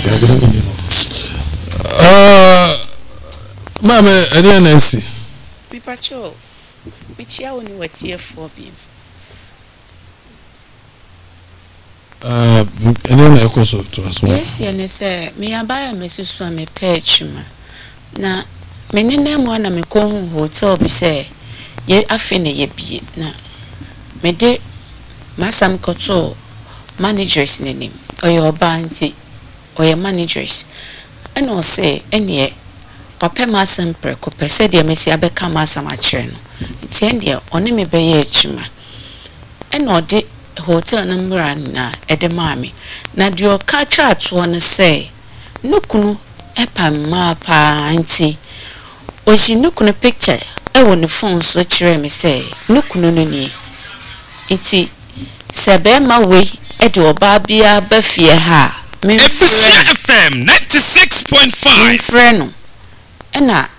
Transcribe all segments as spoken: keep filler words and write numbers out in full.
Okay, good evening. Uh, Mama, I didn't see. Pipacho, Pichia only wet here for him. Uh, I didn't echo so to us. Yes, and say, me I buy a Missus Swami Perchma. Na, many name one of me call hotel be say, ye affine ye be na. Me de Massam Koto managers name, or your banty, or your managers. And all say, and ye. Papa Massam Perco, said dear Messi Abeka Massam Achern. It's India, only me bay chima. And all di hotel number na edemami. Na dio catch out wanna say, Nukunu, epa mapa auntie. Was you look on a picture? I want the phone so cheer me say, Nukunu ni. Iti Sabe my way, Edo Babia Buffy ha. F M ninety-six point five. Freno. Ena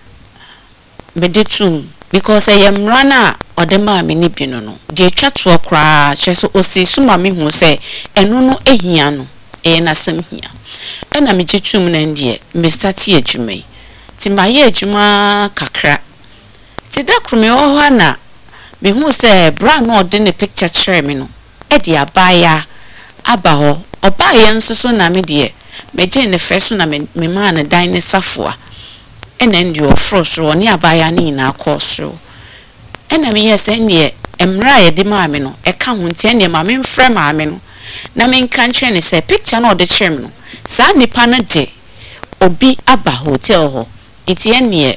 meditum because I am runner or the mammy nipino no. Dear chat to a cry, cheso o see some mammy who say, and no no ehiano, e na some here. Ena meditum nendia, Mister Tia Jume. Timaye Juma kakra. Tida crummy or hana. Me who say, brown or dinner picture chermino. Eddie abaya abaho, or buy and so na me dear. Me jane the first one me man a dine safwa. And then you frost row near by an in our course row. And I mean, yes, and ye, emraya de mamino, a count and your mammy frame mamino. Namin country and say picture no the chairman. Sandy panade, or be abba hotel ho. It's yen ye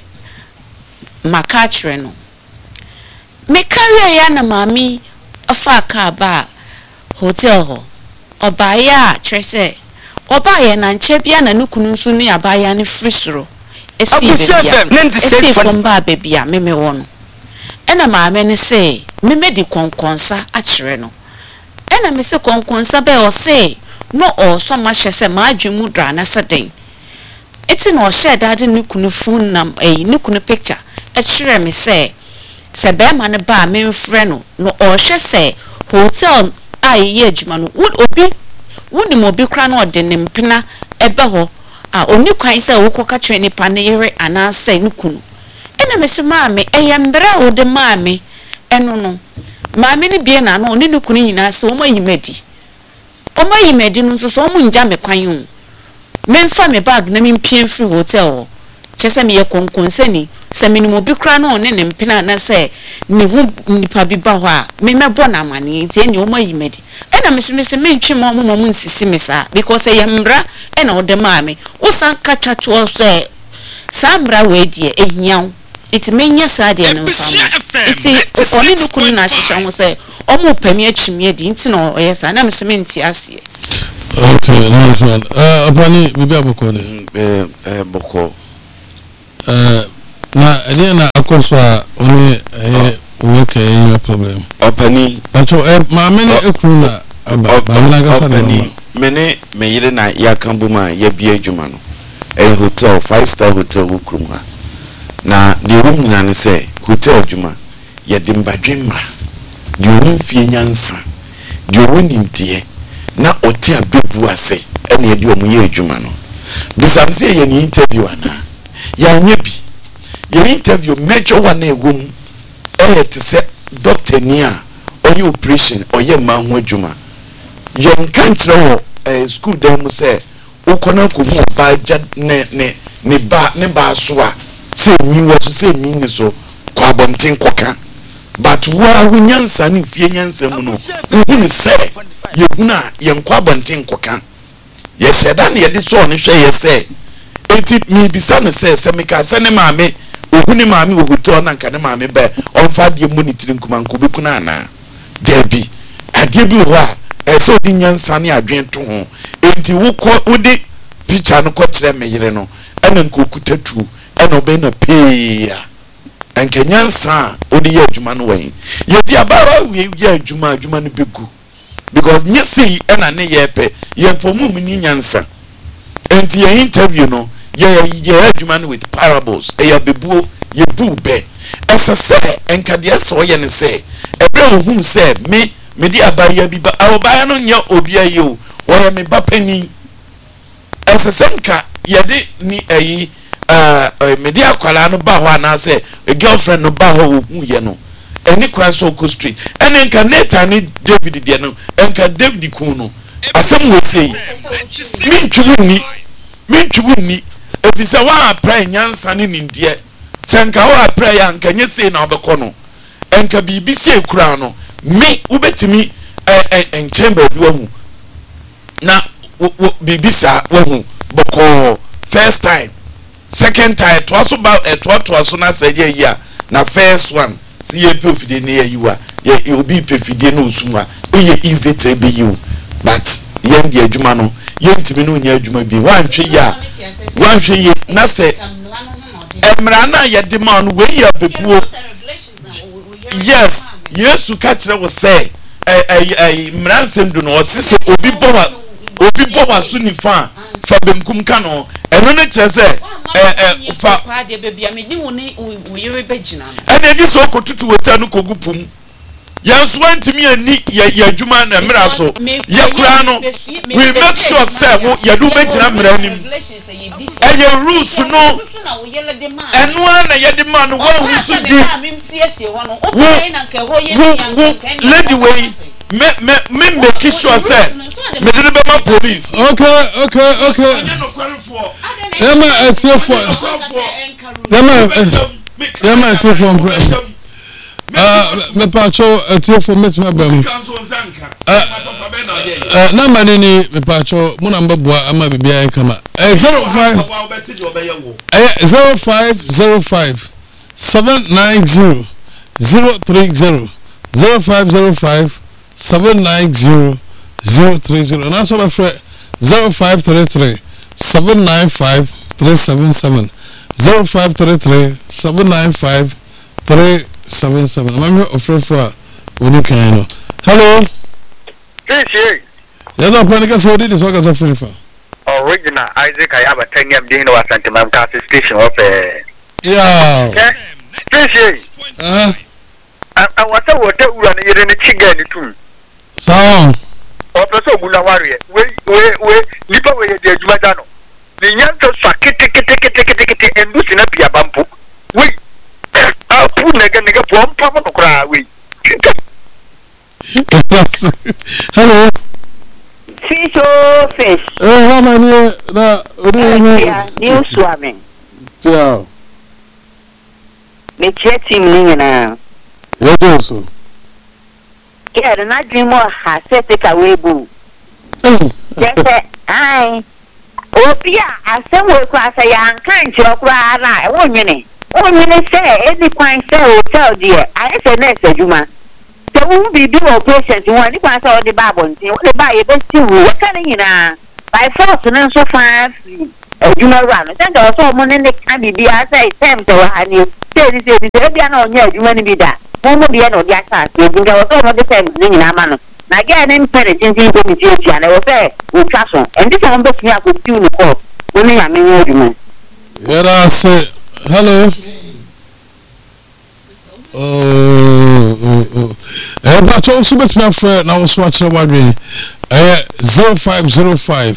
macatreno. Me carry a yana mammy a far car bar hotel ho. Or buy ya, tresse. Or buy an anchebian and nukunsu near by any frisro. See from bar baby, a meme one. And a mamma say, me made the conconsa at Treno. And a Mister Conconsa bell say, no, or so much as a margin mudra as a day. It's in or shed that a nukunu phone num a nukunu picture, a sure me say, Sabe man a bar, me freno, no, or shall say, hotel, I, yedgeman, would obi, wouldn't more be crown or denim pina, ebeho. Ah, only quite say, Wokoka train panere and I say Nukunu. And I miss mammy, a yambra or the mammy, and no, no. Mammy be an only Nukunina, so my medi. O my medin, so much jammy quayun. Men from a bag, naming P M free hotel. Chesame a conconseni, Samino be crown on and pina and say, Nihu Nipabi Bawa, me my bona money, it's any o my medi. And I miss Mister Minchim Mamma Simisa, because I am bra and all the mammy. What's a catcher to all say? Sabra way, dear, a young. It's many side and it's only the Kuna shall say, or more premier chimney, didn't know, yes, and I'm Seminti as ye. Okay, nice one. Uh, Apani, we be able to Boko. Uh, now, I didn't know only a work a problem. Apani, but my many a kuna about Apani, many may na Yakambuma, Yabia Jumano, a hotel, five star hotel, Ukruma. Now, the woman and say, Hotel Juma, Yadimba Dreamer, you won't fear Yansa, you won't in dear, not Otia Bibuase, and Yadumu Jumano. Because I'm saying an interview, Anna. Yan yebi your interview major one a room eh to say doctor near or you operation or your man juma young country or school dem say ukona ko mu ba ne ne ne ba ne ba so a say mi wo say mi ni so kwa bonten koka but wa wunyansa ni fie nyansa mu no hu say ye huna ye kwa bonten koka ye sheda ne ye de so ne hwe ye say eti mi bisa ne say se me ka se ne maame ohuni maame wo hotel na nka ne maame ba onfa de mu ni tiri nkuma nko bekuna na debi ade bi ho a eso di nyansa ne adwen to ho enti wo ko wode picture no ko kire me yire no ena nko kutatu ena obe na pay a enka nyansa wode ye adwuma no wan ye di abara we ye adwuma adwuma no begu because nyesi ena ne ye pe ye pomu ni nyansa enti ye interview no yeah, yeah, human with parables. A bebu, ye boo be. As I say, and Kadia saw yen say, a brother whom say, me, me dear Baria Biba, our Bayanon ya obia you, or me bapeni. Esesemka yede ni ayi eh media kwala no ba ho ana se girlfriend no ba ho ohu ye no eni kwa so ko street eni nka Nathan ni David de no enka David ku no asem we sei mi ntwu ni mi ntwu ni efise wa apra nyansa ni ndie senka wa apra ya nka nye sei na obekọ no enka bibi sei kura no mi ubetimi eh eh chamber bi wahu na bibi sa wahu boko first time second time to aso ba to to aso na say ye na first one see ye pefide ne ye yiwa ye obi pefide no osuma o ye easy to be you but yen di adwuma no yen timi no nya adwuma bi wan hwe ya wan hwe ye na say emra na ye de ma no we ye bepuo yes yesu ka kire wo say eh eh mransem do no o se obi bo wa obi bo wa so ni fa fa benkum ka no eno ne kire say eh eh fa kwa de bebia me ni wo ni wo yere begina ene di so kotutu wota no kogupum yanso wantimi ani ye adwuma na mra so ye kura no we make sure say wo ye do begina mra nim eye rules no eno ana ye de man wo hu so di lady way me me me make sure say me de be ma police okay okay okay yama etie for yama yama etie for ah me pacho etie for met me bam ah na mani ni me pacho mo na mbabua ama bibia kama eh zero five eh zero five zero five seven nine zero zero three zero zero five zero five seven nine zero zero three zero and also my friend zero five three three seven nine five three seven seven zero five three three seven nine five three seven seven. I'm here offering for when you can. Hello. Yes, yes. Yes, I'm planning to say this. What is a friend for? Original Isaac, I have a ten year being was at my car station of a. Yeah. Yes, yes. Uh huh. I was a water run in the chicken too. Sound. Or so Bula warrior. Wait, wait, wait. Nipa where the Jumadano. The young to suck it, take it, take it, take it, take it, and loosen up your bamboo. Wait. I'll put like a nigga from Papa to cry. Wait. Hello. Fish or fish? Oh, how many? No, new swimming. Yeah. Me chatting me now. You do so. Yeah, the night dream more has set take away boo. Yes, I. Oh, yeah, I some work class a young kind job. I won't you oh, you say any point say hotel dear. I say next Juma. There won't be do operations. You want to pass all the babble. You want to buy a best two. What can you know? By force and so far. You know, run. Then also money can be as I attempt to have you. Say this is every on you. You want to be that. One be an old gas. You think I was over the same thing in a man. Again, in penitence in the future, and I will say, with trust. And this one best me up with you in the court. When I mean, you man. Yeah, I say, hello. Oh, oh, oh. Eh, but also, but my friend, now was watching what we eh zero five zero five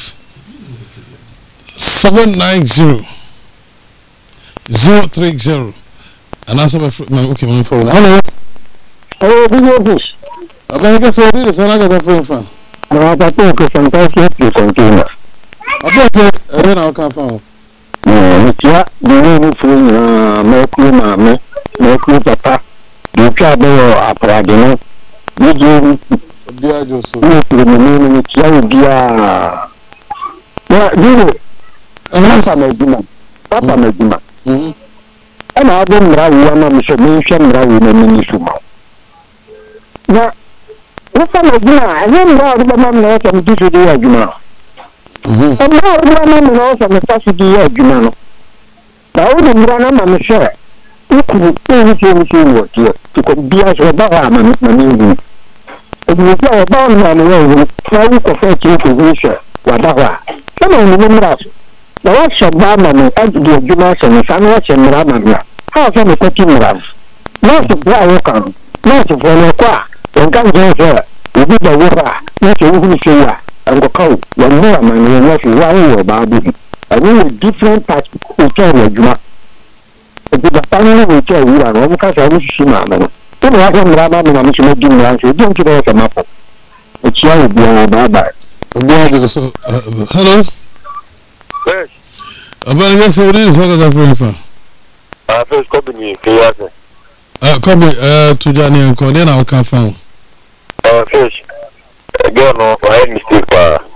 seven nine zero zero three zero. And also my friend, okay, my phone. Hello. Oh, good news. I'm going to say this, and I got a phone fan. No, I think it's sometimes you continue. I think I don't know how come. No, it's not the way you make you, mammy, make you papa. You can't do a paradino. You do Bia Joso. the name of Chia. Yeah, you Papa Medina. Papa Medina. And I don't know one of the mention Ravi in Suma. Now, what's a Medina? I don't know the man can do the Aguma. And now the man knows a necessity Agumano. Now, the Grana, I'm sure. You could anything work here to be as a bar, man. If you go about man, how you prefer to wish whatever. Come on, remember. The watch of Barman and the Jumas and Sandwich and Ramana. How can you put him around? Not to buy a car, not to follow a car, and come here, you did the river, not to who you are, and go cow, one more man, you know, why or baby. I know different types of hotel or Juma. The family will tell you, and one cast I wish you, mamma. Don't have him, Rabbi, and I'm sure you don't give us a map. It's young, bye bye. Hello? Yes. About I guess what is what is that for? Uh, first company, Kayasa. Uh, copy uh, to Johnny and Colin, I can't find. Uh, fish. Again, no, I had mistake.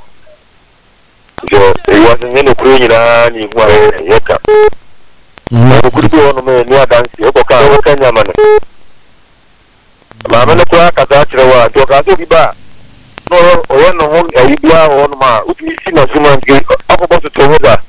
So, it wasn't any queen and you were a yaka. I could go on a man near dance, Yokoka, Kenyaman. Mamma, the crack at that, to a Kazuba. No, or no one, a Libya or Ma, which we see no human get up about the Tohoda.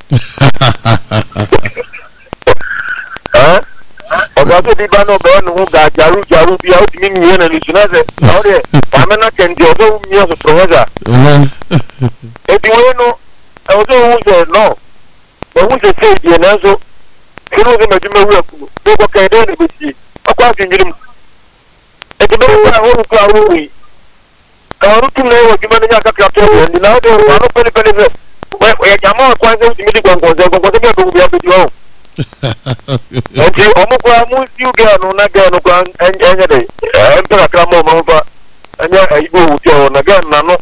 Huh? Ogato di bano ben who got Jaru Jaru be out in Yen and Lucinase. Sorry, Pamela can do so near the Proza. If you know, I was say no. But who's a sage and also, you know, the Majima, they were kind of with you. According to him, at the moment, I want to cloud away. I want to know what you manage to capture, and now they are not very benefit. Well, we are more quite a meeting on what they will be able to do. Okay, almost you get on again and any day. I'm going to come over and I go with you on again. No,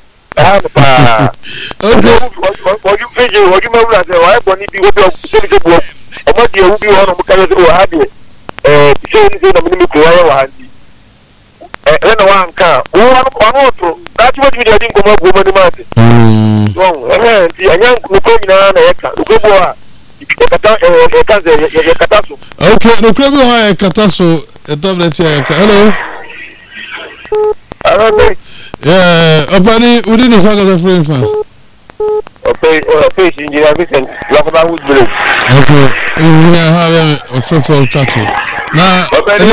what you figure, what you know, as a wife, when you do your work, and what you will be on a kind of habit. Uh, saying the minimum career. And one car, one that's what we didn't come up with money. Wrong, and the young Lukomina, okay, no crabby why Catasso, a tablet here. Hello. Hello. Yeah, a bunny within the saga of frame fan. Okay, fish in the everything. Okay, you have a fruitful tattoo. Now,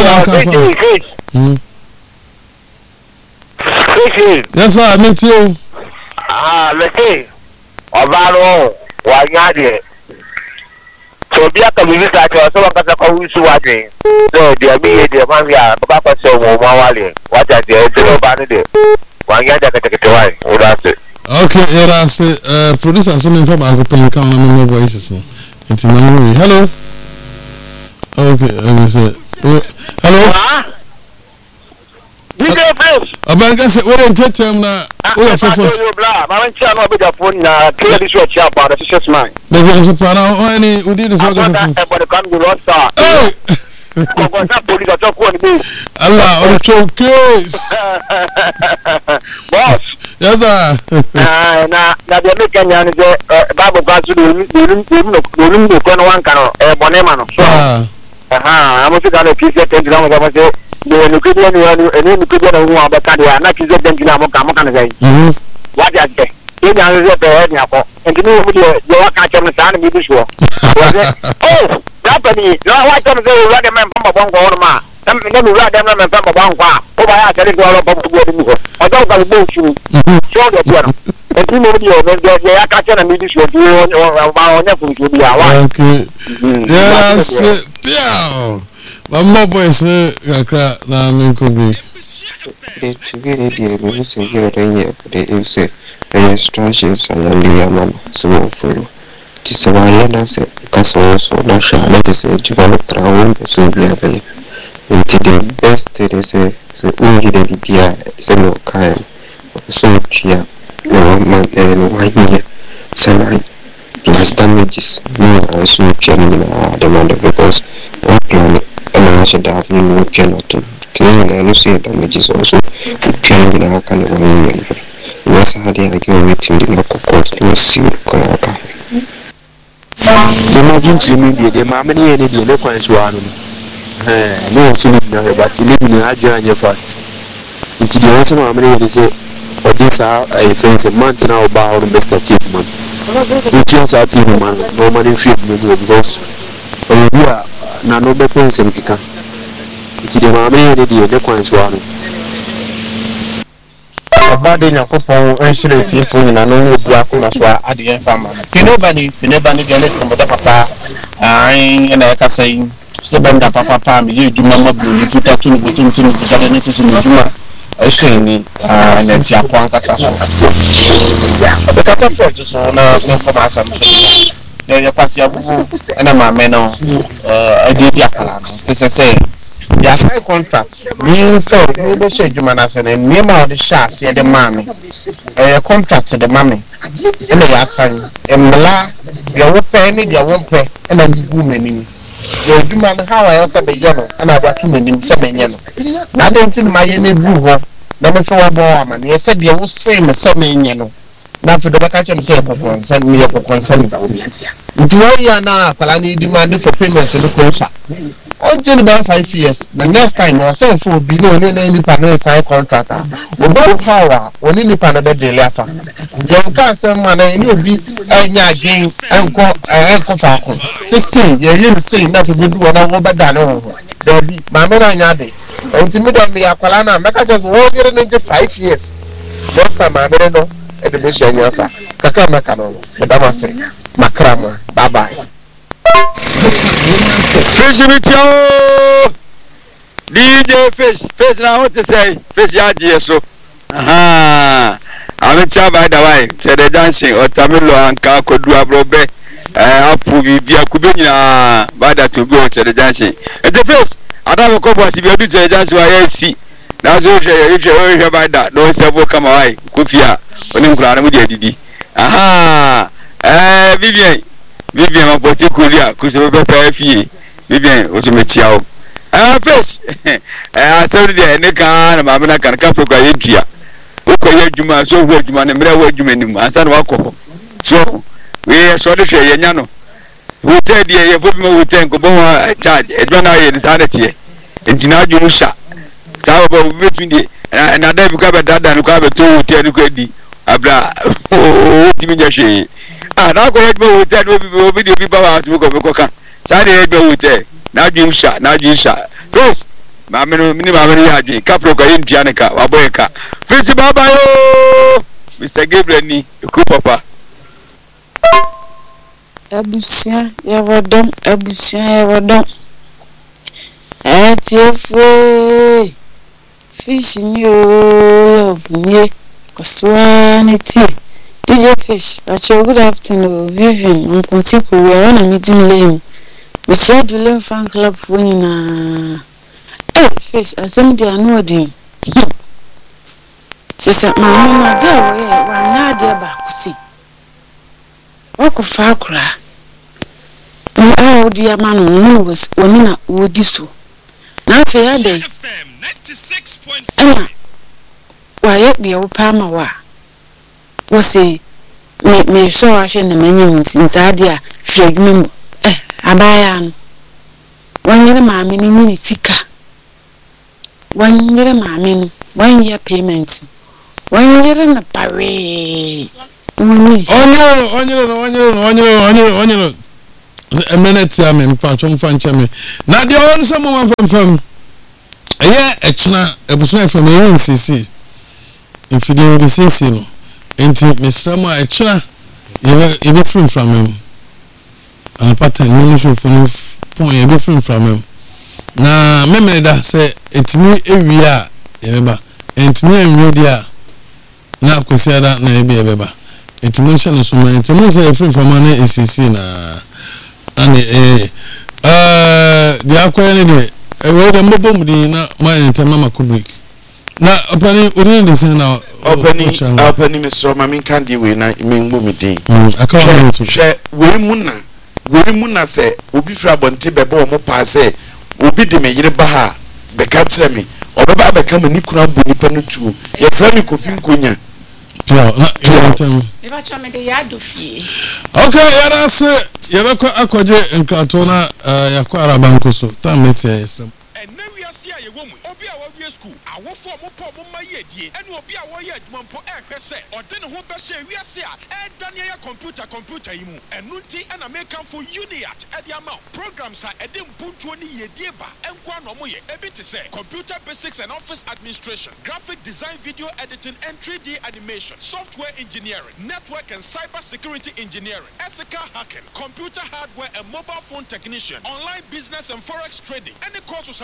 yes, sir, meet you. Ah, let's see. Ovalo, why not yet? So be a community so what can I wish you watching? So dear me, dear Mavia, Papa so Mawali, what are the other banner? One year that I take it away. Oh, that's it. Okay, that's uh producer something from our pen count no voices. It's in my hello. Okay, I will say hello. About I said, we're in Tetem now. We are for you, blah. My channel with the phone now. Clear this watch out about the sisters mine. Maybe there's a plan out any who did this work. But the come to Rockstar. Hey! Allah, on the choke case. Boss. Yes, sir. Now, now the American yan is a Bible class to do the one can a Bonemano. Aha, I'm also going to kiss it and I'm going to say. The Nuclean and then the Nuclean who are the country are not using them to Namokan. What I say? In the head now, and you know, you are catching the sun and be sure. Oh, Japanese, no, I don't say you run a man from a bongo or ma. Let me run them and from a bongo. Oh, I tell you all about the word. I don't have a bullshit. Show the piano. And you know, they are catching a midi show or our nephew to be our. Okay. Yes, yeah. One more voice, Kra, na Minkobi. The Chigiri, the Lucy, your day, the Ilse, the instructions, and the Liaman, so for you. Tis a Wayana said, Castle, so Nasha, let us say, Jibano Crown, Sylvia Bay. Into the best, they say, the Ungi de Vidia, the no kind, so chia, the one man, and one year, Sanai, plus damages, no, I soon piano, demanded because one planet. And I should have no piano to clean and say damages also piano in our kind of way. Yes, I had a girl waiting in the court to see Koraka. Imagine to me the mammy and the eloquence one. No, but living in Adrian fast. Into the answer, mammy, they say, or this are a friends a month now about Mister Tipman. Which is our people, man, no money free because we are. Na no be pen sem kika ti de ma me ne de de kwan so anu abade nyakopon enhire tiefo nyina no ne bua ko na so ade en fama pino bani pino bani de ne ko da papa ai na ya kasai se banda papa pa mi ye djuma ma bu ni futa tun go tun tin sika de ne ti sin djuma ɛhyɛ ni ah na ti akɔ ankasa so ɔbɛkasa fɛ so na nkɔmɔ asɛm so na yɛ kwasi abubu ɛna maame no ɛɛ ɛde bi akala no fɛsɛ sɛ yɛ sign contract mi fɛ mi bɛ hyɛ adwuma na sɛ na nneɛma a ɔde hyɛ aseɛ de maame ɛyɛ contract de maame ɛna yɛ asan mmela deɛ wɔpɛ ne deɛ wɔmpɛ ɛna gugu m'anim yɛ adwuma no ha a ɛyɛ sɛ bɛyɛ no ɛna ade ato m'anim sɛ bɛnyɛ no na ade nti ma yɛ n'eduru hɔ na mefɛ wɔbɔ ama ne yɛ sɛ deɛ wosee me sɛ menyɛ no na afei dɔbɛka kyerɛ me sɛ yɛ kɔkɔ nsɛm meyɛ kɔkɔ nsɛm nti wɔyɛ na akwala ne demand for payment no kɔsa ɔgye no bɛyɛ five years na next time ɔsɛ mfo obi ne ɔne na nipa no sign contract a wɔbɛwo how a ɔne nipa no bɛdele afa yɛnka asɛm ma na ɛne obi ɛnyɛ adwen ɛnkɔ ɛnkɔ faako sixteen yɛyɛ no sei na afei bɛdu hɔ na wɔbɛda ne ho ho dabi maame no anyɛ ade nti me dɛ meyɛ akwala no a mɛka kyerɛ sɛ wɔyere no gye five years next time maame no ɛde bɛhyɛ nyasa kakra mɛka no no ɛda m ase makra mo bye bye Fish in it, D J Fish, Fish now what to say? Fish Yaji, so. Aha, I'm a child by the way, said the dancing or Tamilo and Kako Duabrobe. I will be a Kubina by that to go to the dancing. And the first, I don't know what you do to the dance why I see. That's if you're worried about that, no several come away, Kufia, when you crown with your Didi. Aha, eh, Vivian. Vivian ma poti kulia kuso be pa fie Vivian o so metia o ah face eh asem de ne ka na ma me na kan ka prokwa ye dua o ko ye adwuma so hu adwuma ne mra hu adwuma nim ansa na wakɔ so we so de hwɛ ye nya no hotel de ye fo bi ma hotel ko bon charge adwuma na ye internet ye ntina adwuma sha sa ba bi betun de na da bi ka be dada no ka be to hotel no ko di abra o ti mi nya hwɛ ah na ko yedbe hotel obi obi de obi bawa ati ko ko kan sa de yedbe hotel na dwum sha na dwum sha first ma me no mini ma me ya dwun ka pro ko yin tia ne ka wa boy ka first baba yo Mister Gabriel ni ku papa abusia ya wadom abusia ya wadom atiefo fish ni o love me koswanity D J Fish, actually good afternoon, Vivian, on Pontico, we are on a meeting lane. We said to learn fan club for you na. Eh, Fish, I sent the annuity. Sister, my mama, dear, why not dear Bakusi? Walk of Fakra. Oh, dear man, who was one would so. Now, fair day. Emma, why, yet the old Palmer wa. Wose me me so ahwe na manyam ntinsaade a hwedwum eh abaya no wanyere maame ni ni sika wanyere maame no wanyere payment wanyere na pare wanyere onyere onyere onyere onyere onyere onyere a minute ya me mpa chom fa ncheme na de on so mo fam fam eye echna ebuso fam eye nsisi infidin bi sisi no enti mesrama a echna ebe ebe from from him and pattern no so for point ebe from from him na memene da say etimi ewia ebeba entimi enwo dia na akosiada na ebe ebeba etimi nche no so ma entimi say from from na esisi na and eh eh dia akwai ne de ewe de mbobom di na ma entama makubrik na opani ori de sen na opani opani me so ma min kan di we na me ngbo me din aka wa to hwe we mu na we mu na se obi fra bonte bebe o mo pa se obi de me yire ba ha be ka kire me obeba be ka mani kuna bo nipa no tuo ye fra me kofi nkonya na intem e ba cha me de ya do fie okay ya da se ye be ko akoje nkrato na yakọ arabanko so tamete yesem Sia ye woman, Obi a Wabi school, I will form a poem on my year, and Obi a Waya Jumpo Air Pese, or then who Beshe, we are Sia, and Dania computer, computer, imu, and Nunti and American for Uniat at the amount. Programs are a dim Puntuani Yediba, and Quanomoye, a bit to say, computer basics and office administration, graphic design, video editing, and three D animation, software engineering, network and cyber security engineering, ethical hacking, computer hardware and mobile phone technician, online business and forex trading, any courses I would do.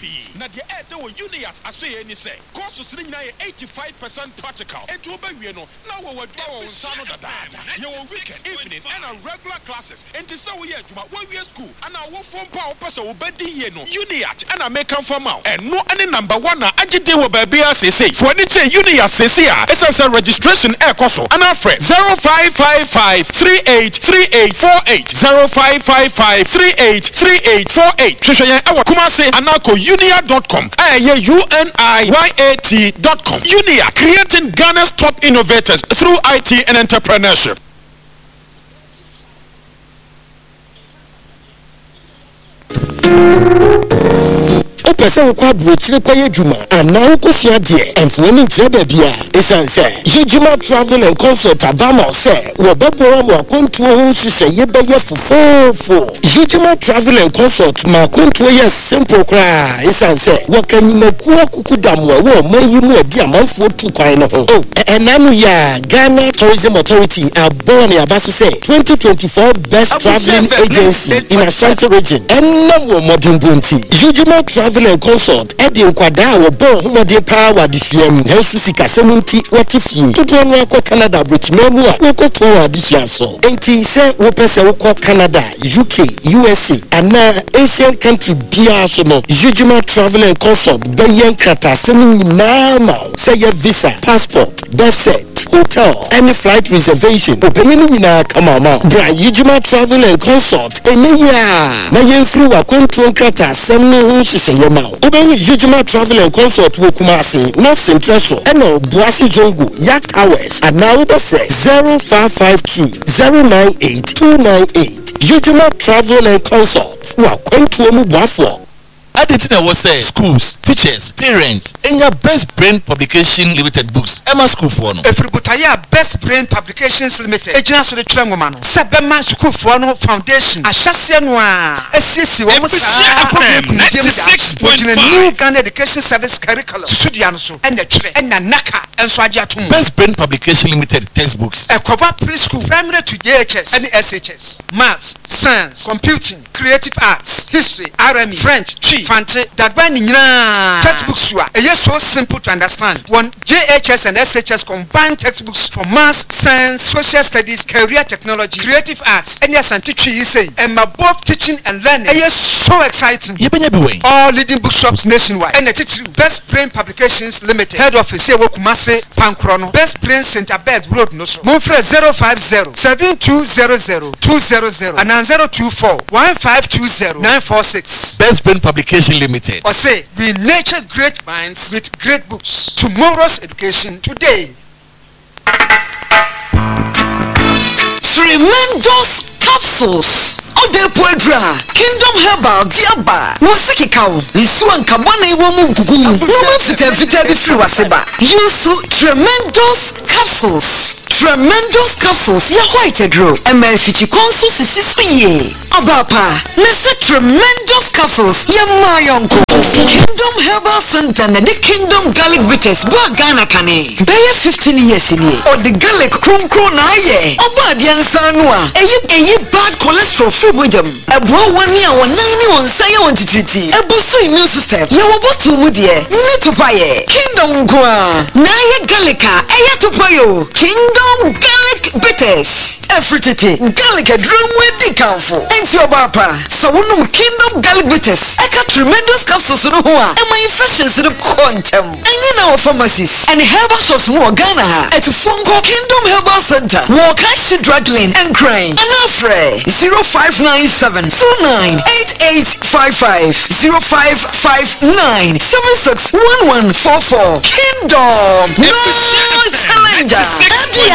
pii na deɛ ɛɛdɛ wɔ uniat asɔyɛ ni sɛ courses no nyinaa yɛ eighty-five percent practical ɛnti wobɛwie no na wɔwɔ adwuma wɔ wo nsa no dadaada yɛwɔ weekend evening ɛna regular classes ɛnti sɛ woyɛ adwuma woawie school ana wofo mpo a wopɛ sɛ wobɛdi yie no uniat ɛna meka mfama wo ɛno ɛne number one a agye den wɔ baabi a seesei foɔ ani kyerɛ uniat seesei a ɛsiane sɛ registration ɛɛkɔ so ana frɛ zero five five five three eight three eight four eight zero five five five three eight three eight four eight hwehwɛ yɛn ɛwɔ Kumasi anako unia dot com ɛyɛ U N I Y A T dot com Unia, creating Ghana's top innovators through I T and entrepreneurship. Ope se wokwa brochire kwaye juma ana wokosua de emfoni nkyere baabi a esan se Jijima Travel and Consult abama se wo bebo mo akontuo ho hyehyɛ ye bɛyɛ fofofo Jijima Travel and Consult ma akontuo yɛ simple kra esan se wo kanyimaku akuku damwa wo mayi mu adi amanfo tu kwan no ho enanu ya Ghana Tourism Authority abon ya baso se twenty twenty-four best traveling agency in Ashanti region enam wo modern bonti Jijima Travel and Consult edi nkwada wo bo homode power disiam hensu sikasemunti watifie tutu no akọ Canada Britain mu a wokọ forward disia so enti se wo pese wokọ Canada U K U S A ana Asian country bia so no Jijima Travel and Consult bayen kata semu na ma say your visa passport birth cert hotel any flight reservation obeyin nyina kama ma bra Jijima Travel and Consult eniya na yemfiri wa control kata semu ho hyehyɛ ma obeyin Jijima Travel and Consult wo Kumasi North Central so eno Boasi Zongo Yak Hours and now the fresh zero five five two zero nine eight two nine eight Jijima Travel and Consult wa control mu boafo Aditina was say schools, teachers, parents, and your Best Brain Publication Limited books. Emma School for no. Efributaya Best Brain Publications Limited. Ejina so the Tremomano. Sabema School for no Foundation. Ashasianwa. Esisi wa musa. ninety-six point five. New Ghana Education Service Curriculum. Sudiano so. And the chile. And the naka. And swajiatum. Best Brain Publication Limited textbooks. A cover preschool. Primary to D H S. And S H S. Maths, Science, Computing, Creative Arts, History, R M E, French, Chi. Fante that by Nina textbooks you are so simple to understand. One J H S and S H S combined textbooks for maths, science, social studies, career technology, creative arts, and yes, and teaching is saying, and my both teaching and learning. And yes, so exciting. All leading bookshops nationwide. And the title Best Brain Publications Limited. Head office here Kumasi Pankrono. Best Brain Center Bed Road no so. Monfre zero five zero seven two zero zero two zero zero and zero two four one five two zero nine four six. Best Brain Publications Limited. Or say, we nurture great minds with great books. Tomorrow's education today. Tremendous capsules. Ode Poedra, Kingdom Herbal, Diaba, Musiki Cow, Isuan Kabane Womu Bugu, Woman Fita Fita Bifri Waseba. Use tremendous capsules. Tremendous capsules, ya white draw, and my fiti consul sisiswe. Abapa, Mister Tremendous capsules, ya my uncle. Kingdom Herbal Center, the Kingdom Garlic Bitters, Bagana Kane. Bayer fifteen years in here, or the garlic krum krum na ye. Oba dian sanua, a yip a yip bad cholesterol from widom. A bro one year, one nine year, one say on titi. A boost immune system, you will go to Mudia, need to buy it. Kingdom Gua, Naya Gallica, a yet to buy you. Kingdom Garlic Bitters. Every titi, garlic a drum with the council. And your papa, so one Kingdom Garlic Bitters. I got tremendous capsules in the hoa, and my infections in the quantum. And you know, pharmacies and herbal shops more Ghana at Fungo Kingdom Herbal Center. Walk Ashi Drug Lane and Crane. And Afre zero five nine seven two nine eight eight five five zero five five nine seven six one one four four. Kingdom. No challenger.